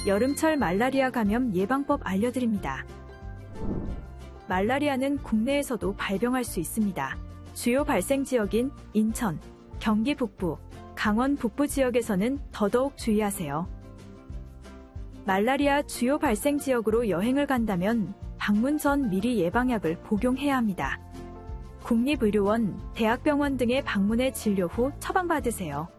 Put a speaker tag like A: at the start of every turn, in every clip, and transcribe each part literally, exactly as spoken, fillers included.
A: 여름철 말라리아 감염 예방법 알려드립니다. 말라리아는 국내에서도 발병할 수 있습니다. 주요 발생 지역인 인천, 경기 북부, 강원 북부 지역에서는 더더욱 주의하세요. 말라리아 주요 발생 지역으로 여행을 간다면 방문 전 미리 예방약을 복용해야 합니다. 국립의료원, 대학병원 등에 방문해 진료 후 처방받으세요.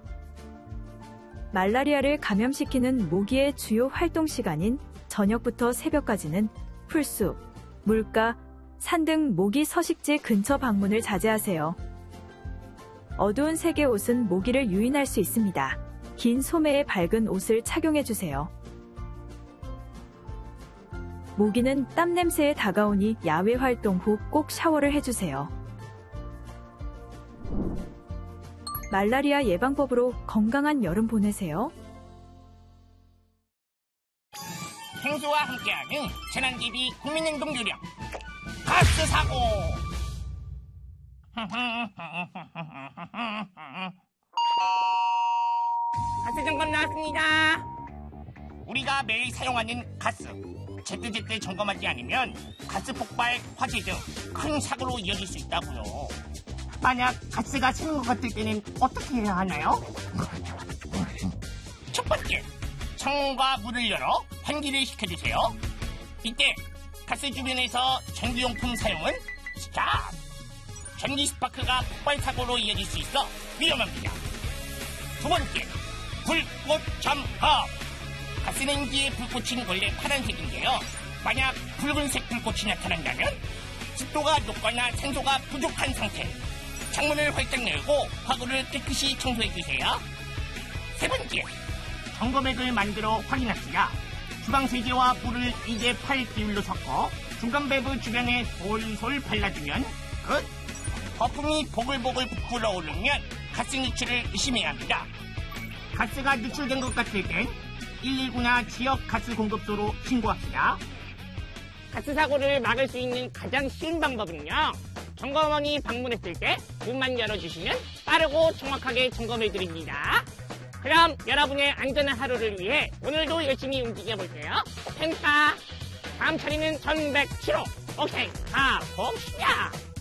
A: 말라리아를 감염시키는 모기의 주요 활동 시간인 저녁부터 새벽까지는 풀숲, 물가, 산 등 모기 서식지 근처 방문을 자제하세요. 어두운 색의 옷은 모기를 유인할 수 있습니다. 긴 소매의 밝은 옷을 착용해주세요. 모기는 땀 냄새에 다가오니 야외 활동 후 꼭 샤워를 해주세요. 말라리아 예방법으로 건강한 여름 보내세요.
B: 행수와 함께하는 재난기비 국민행동 요령 가스 사고. 가스 점검 나왔습니다. 우리가 매일 사용하는 가스 제때제때 점검하지 않으면 가스 폭발, 화재 등 큰 사고로 이어질 수 있다고요. 만약 가스가 새는 것 같을 때는 어떻게 해야 하나요? 첫 번째, 창문과 문을 열어 환기를 시켜주세요. 이때 가스 주변에서 전기용품 사용은 스탑! 전기 스파크가 폭발 사고로 이어질 수 있어 위험합니다. 두 번째, 불꽃 점검. 가스레인지의 불꽃은 원래 파란색인데요. 만약 붉은색 불꽃이 나타난다면 습도가 높거나 산소가 부족한 상태. 창문을 활짝 열고 화구를 깨끗이 청소해주세요. 세 번째, 점검액을 만들어 확인합시다. 주방세제와 물을 이 대 팔 비율로 섞어 중간 밸브 주변에 솔솔 발라주면 끝! 거품이 보글보글 부풀어 오르면 가스 누출을 의심해야 합니다. 가스가 누출된 것 같을 땐 일일구나 지역 가스 공급소로 신고합시다. 가스 사고를 막을 수 있는 가장 쉬운 방법은요, 점검원이 방문했을 때 문만 열어주시면 빠르고 정확하게 점검해드립니다. 그럼 여러분의 안전한 하루를 위해 오늘도 열심히 움직여볼게요. 펜타 다음 차례는 천백칠 호. 오케이, 가봅시다.